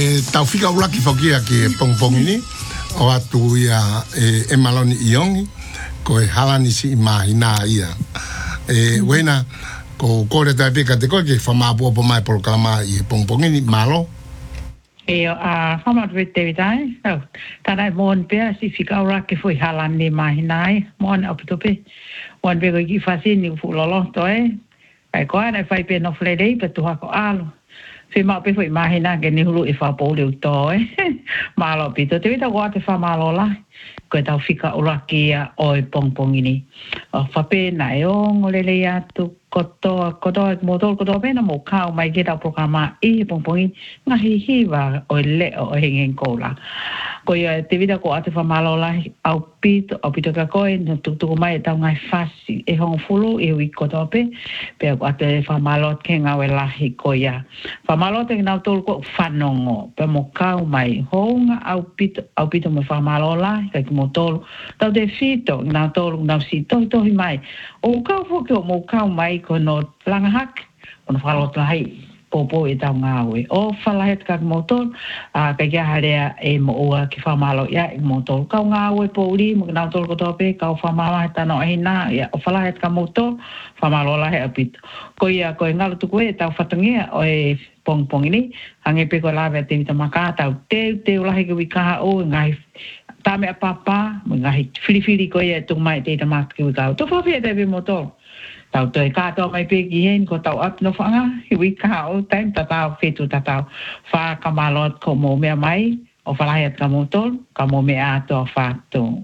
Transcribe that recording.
Tau fika ulaki fokia ki pongpong ini o atu ia e maloni iongi ko e halani si imahina ia wena ko kore tai pika te koe ke whamāpua po mai programa i pongpong ini malo Hama te vitai tana mon pe si fika ulaki foi halani mahina mon apitope mon pe ko ki fasini fu lolo toe ai ko ana fai pe no flei pe tu hako alo Fi mau pe foi mahina ke ni hulu e fa po le to malo pito te vita ko te fa malo la ko tau fika uraki o e pongpong ini fa pe na e ngole le ya tu koto motor koto pe na mo kau mai ke tau programa e pongpong nga hi wa o le o hingen kola ko ia te vita ko ate fa malo la au pito ka ko no tu mai tau ngai fasi e hong fulu e wi koto pe ko ate fa malo ke nga we la hi ko ia malo te na tol ko fanongo pe mo kau mai honga au pito mo fa malo la ka mo tol tau de fito na tol na si to mai o kau fo ke mo kau mai ko no langahak on falo lai popo e tau ngawe o fala het ka mo tol ka ya harea e mo o ki fa malo ya mo tol kau ngawe po ri mo na tol ko to pe kau fa mama ta no hina ya o fala het ka mo tol fa malo la he apito ko ia ko ngalo tu ko e tau fatangia o e pongpong ini hange pe ko lave te vita makata te ulahi ke wika o ngai tame papa ngai fili ko ia tu mai te tamak ke wika to fa pe te motor tau te ka to mai pe ki hen ko tau ap no fanga wika o time tata fetu tata fa kamalot ko mo me mai o fa la ka motor ka mo me a to fa to